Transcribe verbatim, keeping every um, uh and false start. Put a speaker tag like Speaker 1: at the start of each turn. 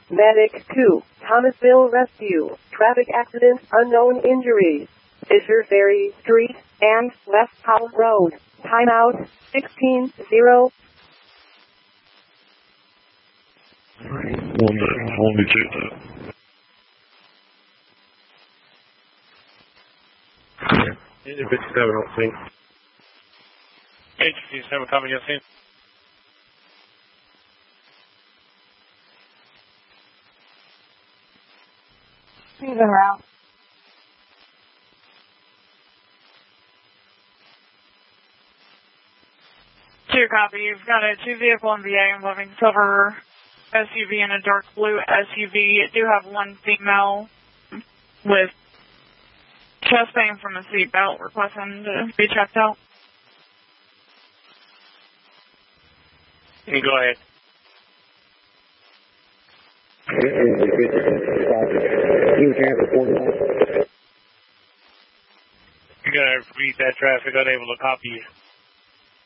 Speaker 1: Medic two, Thomasville Rescue. Traffic accident, unknown injuries. Fisher Ferry Street and West Powell Road. Timeout, sixteen zero.
Speaker 2: One, one, me check that.
Speaker 3: Engine fifty-seven on scene.
Speaker 4: Engine fifty-seven coming on scene.
Speaker 5: He's en route.
Speaker 6: Two copy. You've got a two vehicle M V A involving silver S U V and a dark blue S U V. You do have one female with chest pain from a seatbelt requesting to be checked out.
Speaker 4: You can go ahead. You gotta read that traffic, unable to copy you.